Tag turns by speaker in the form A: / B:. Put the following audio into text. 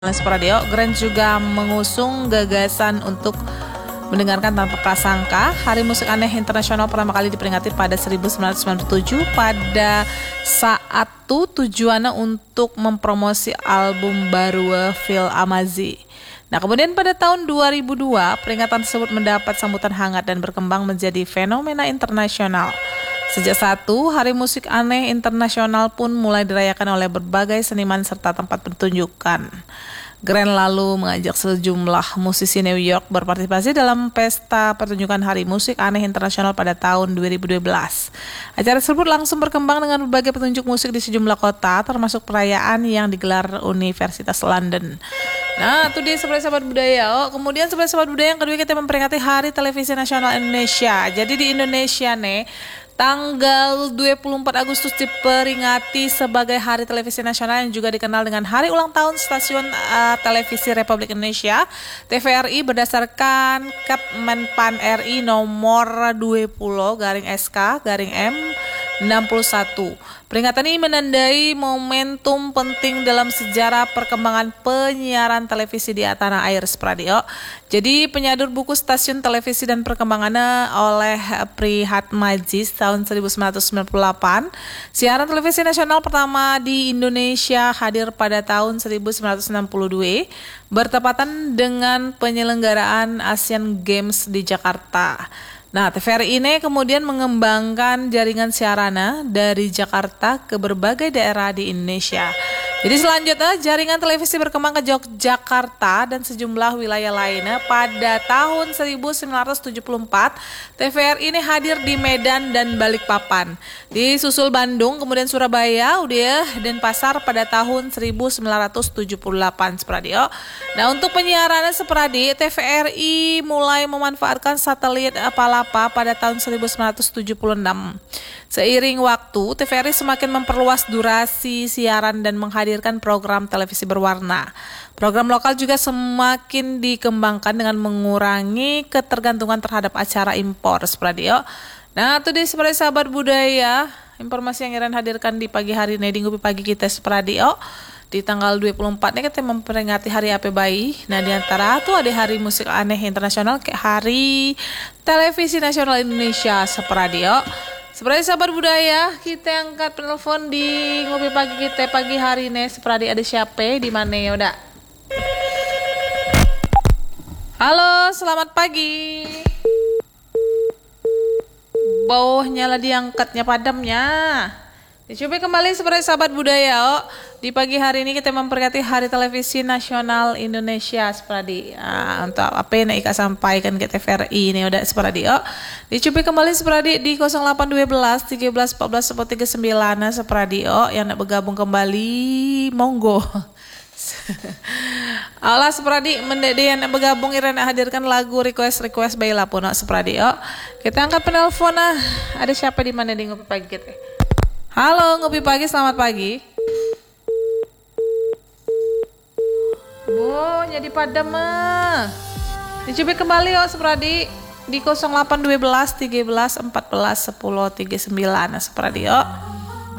A: Sporadio, Grand juga mengusung gagasan untuk mendengarkan tanpa prasangka. Hari Musik Aneh Internasional pertama kali diperingati pada 1997 pada saat itu tujuannya untuk mempromosi album baru Phil Amazi. Nah, kemudian pada tahun 2002, peringatan tersebut mendapat sambutan hangat dan berkembang menjadi fenomena internasional. Sejak Hari Musik Aneh Internasional pun mulai dirayakan oleh berbagai seniman serta tempat pertunjukan. Grand lalu mengajak sejumlah musisi New York berpartisipasi dalam pesta pertunjukan Hari Musik Aneh Internasional pada tahun 2012. Acara tersebut langsung berkembang dengan berbagai petunjuk musik di sejumlah kota, termasuk perayaan yang digelar Universitas London. Nah, itu dia sahabat budaya. Kemudian sahabat budaya yang kedua kita memperingati Hari Televisi Nasional Indonesia. Jadi di Indonesia nih, tanggal 24 Agustus diperingati sebagai Hari Televisi Nasional yang juga dikenal dengan Hari Ulang Tahun Stasiun Televisi Republik Indonesia TVRI berdasarkan Kemenpan RI nomor 20/SK/M 61. Peringatan ini menandai momentum penting dalam sejarah perkembangan penyiaran televisi di tanah air Spradio. Jadi penyadur buku Stasiun Televisi dan Perkembangannya oleh Prihatmajis tahun 1998. Siaran televisi nasional pertama di Indonesia hadir pada tahun 1962 bertepatan dengan penyelenggaraan Asian Games di Jakarta. Nah, TVRI ini kemudian mengembangkan jaringan siarannya dari Jakarta ke berbagai daerah di Indonesia. Jadi selanjutnya jaringan televisi berkembang ke Yogyakarta dan sejumlah wilayah lainnya. Pada tahun 1974, TVRI ini hadir di Medan dan Balikpapan. Di susul Bandung, kemudian Surabaya, dan Pasar pada tahun 1978 Spradio. Nah, untuk penyiarannya Spradi, TVRI mulai memanfaatkan satelit Palapa pada tahun 1976. Seiring waktu, TVRI semakin memperluas durasi siaran dan menghadirkan program televisi berwarna. Program lokal juga semakin dikembangkan dengan mengurangi ketergantungan terhadap acara impor, Spradio. Nah, itu dia seperti sahabat budaya, informasi yang Iren hadirkan di pagi hari ini di Ngopi Pagi kita, Spradio. Di tanggal 24 ini kita memperingati Hari AP Bayi. Nah, di antara itu ada Hari Musik Aneh Internasional, Hari Televisi Nasional Indonesia, Spradio. Seperti sahabat budaya, kita angkat penelpon di Ngopi Pagi kita pagi hari ini. Seperti ada siapa di mana ya udah. Halo, selamat pagi. Bawahnya lah diangkatnya padamnya. Dicoba kembali seperti sahabat budaya. Di pagi hari ini kita memperingati Hari Televisi Nasional Indonesia, Seperti untuk apa yang Ika sampaikan ke TVRI ini udah Seperti dicoba kembali Seperti di 0812 13 14 139 Seperti yang nak bergabung kembali monggo. Allah Seperti mendede yang nak bergabung Iren nak hadirkan lagu request baiklah pun Seperti kita angkat penelpon ada siapa di mana di Ngopi Pagi kita. Halo Ngopi Pagi, selamat pagi. Jadi padam dicoba kembali Seperti di 0812 13 14 10 39 Seperti